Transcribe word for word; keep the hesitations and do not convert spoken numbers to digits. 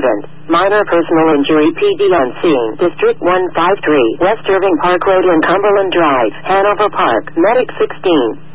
Accident. Minor personal injury. P D on scene. District one five three. West Irving Park Road and Cumberland Drive. Hanover Park. Medic sixteen.